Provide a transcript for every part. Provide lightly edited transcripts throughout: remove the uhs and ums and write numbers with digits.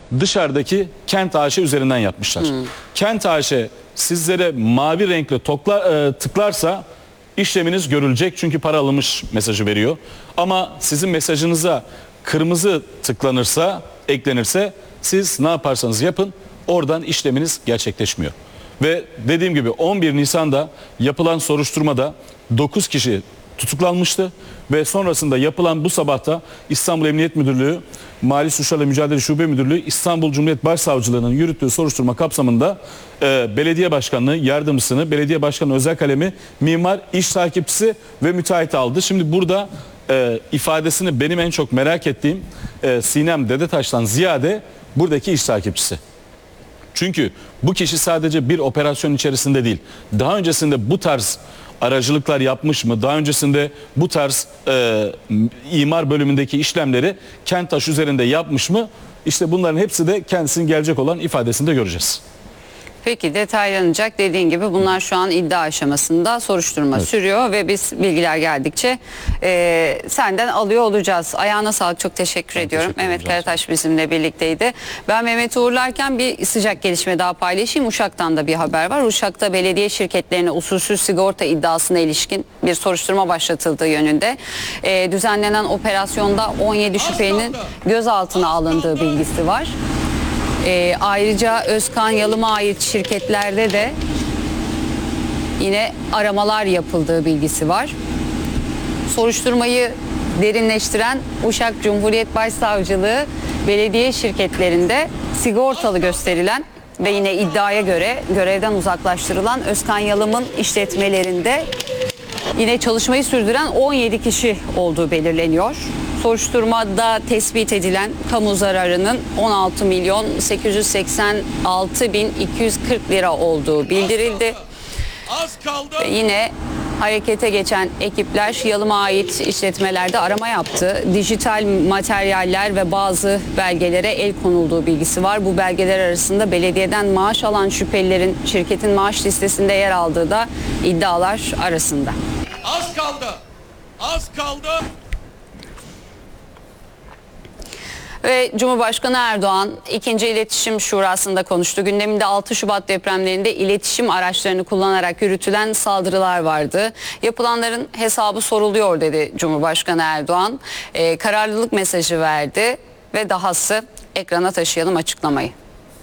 dışarıdaki Kent AŞ üzerinden yapmışlar. Kent AŞ sizlere mavi renkli tıklarsa işleminiz görülecek çünkü para alınmış mesajı veriyor. Ama sizin mesajınıza kırmızı tıklanırsa, eklenirse siz ne yaparsanız yapın oradan işleminiz gerçekleşmiyor. Ve dediğim gibi 11 Nisan'da yapılan soruşturmada 9 kişi tutuklanmıştı ve sonrasında yapılan bu sabahta İstanbul Emniyet Müdürlüğü, Mali Suçlarla Mücadele Şube Müdürlüğü, İstanbul Cumhuriyet Başsavcılığı'nın yürüttüğü soruşturma kapsamında belediye başkanlığı yardımcısını, belediye başkanı özel kalemi, mimar, iş takipçisi ve müteahhit aldı. Şimdi burada ifadesini benim en çok merak ettiğim Sinem Dedetaş'tan ziyade buradaki iş takipçisi. Çünkü bu kişi sadece bir operasyon içerisinde değil. Daha öncesinde bu tarz aracılıklar yapmış mı? Daha öncesinde bu tarz imar bölümündeki işlemleri Kent-Taş üzerinde yapmış mı? İşte bunların hepsi de kendisinin gelecek olan ifadesinde göreceğiz. Peki, detaylanacak. Dediğin gibi bunlar şu an iddia aşamasında, soruşturma sürüyor ve biz bilgiler geldikçe senden alıyor olacağız. Ayağına sağlık, çok teşekkür ediyorum. Mehmet Karataş bizimle birlikteydi. Ben Mehmet uğurlarken bir sıcak gelişme daha paylaşayım. Uşak'tan da bir haber var. Uşak'ta belediye şirketlerine usulsüz sigorta iddiasına ilişkin bir soruşturma başlatıldığı yönünde. Düzenlenen operasyonda 17 şüphelinin gözaltına alındığı bilgisi var. Ayrıca Özkan Yalım'a ait şirketlerde de yine aramalar yapıldığı bilgisi var. Soruşturmayı derinleştiren Uşak Cumhuriyet Başsavcılığı belediye şirketlerinde sigortalı gösterilen ve yine iddiaya göre görevden uzaklaştırılan Özkan Yalım'ın işletmelerinde yine çalışmayı sürdüren 17 kişi olduğu belirleniyor. Soruşturmada tespit edilen kamu zararının 16.886.240 lira olduğu bildirildi. Ve yine harekete geçen ekipler Yalım'a ait işletmelerde arama yaptı. Dijital materyaller ve bazı belgelere el konulduğu bilgisi var. Bu belgeler arasında belediyeden maaş alan şüphelilerin şirketin maaş listesinde yer aldığı da iddialar arasında. Az kaldı. Az kaldı. Ve Cumhurbaşkanı Erdoğan 2. İletişim Şurası'nda konuştu. Gündeminde 6 Şubat depremlerinde iletişim araçlarını kullanarak yürütülen saldırılar vardı. Yapılanların hesabı soruluyor dedi Cumhurbaşkanı Erdoğan. Kararlılık mesajı verdi ve dahası ekrana taşıyalım açıklamayı.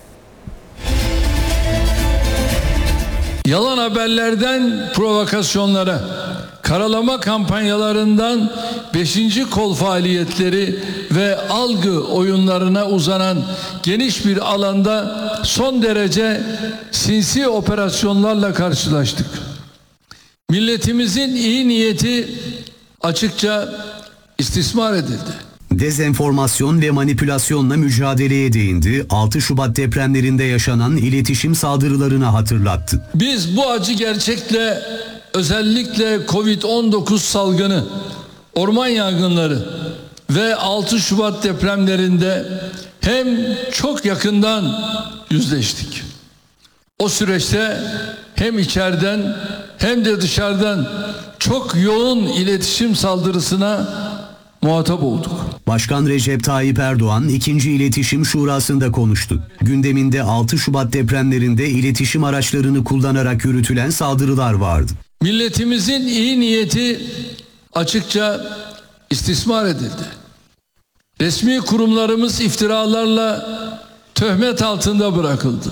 Yalan haberlerden provokasyonlara, karalama kampanyalarından 5. kol faaliyetleri ve algı oyunlarına uzanan geniş bir alanda son derece sinsi operasyonlarla karşılaştık. Milletimizin iyi niyeti açıkça istismar edildi. Dezenformasyon ve manipülasyonla mücadeleye değindi. 6 Şubat depremlerinde yaşanan iletişim saldırılarını hatırlattı. Biz bu acı gerçekle özellikle Covid-19 salgını, orman yangınları ve 6 Şubat depremlerinde hem çok yakından yüzleştik. O süreçte hem içeriden hem de dışarıdan çok yoğun iletişim saldırısına muhatap olduk. Başkan Recep Tayyip Erdoğan 2. İletişim Şurası'nda konuştu. Gündeminde 6 Şubat depremlerinde iletişim araçlarını kullanarak yürütülen saldırılar vardı. Milletimizin iyi niyeti açıkça istismar edildi. Resmi kurumlarımız iftiralarla töhmet altında bırakıldı.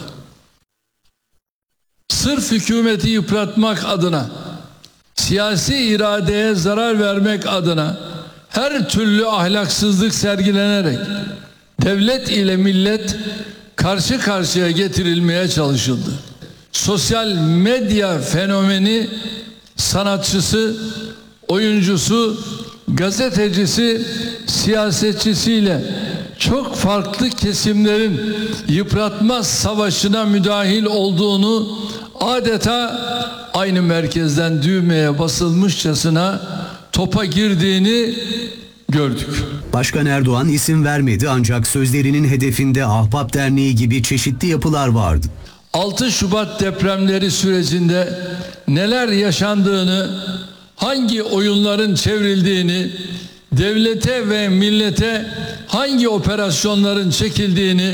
Sırf hükümeti yıpratmak adına, siyasi iradeye zarar vermek adına her türlü ahlaksızlık sergilenerek devlet ile millet karşı karşıya getirilmeye çalışıldı. Sosyal medya fenomeni sanatçısı, oyuncusu, gazetecisi, siyasetçisiyle çok farklı kesimlerin yıpratma savaşına müdahil olduğunu adeta aynı merkezden düğmeye basılmışçasına topa girdiğini gördük. Başkan Erdoğan isim vermedi ancak sözlerinin hedefinde Ahbap Derneği gibi çeşitli yapılar vardı. 6 Şubat depremleri sürecinde neler yaşandığını, hangi oyunların çevrildiğini, devlete ve millete hangi operasyonların çekildiğini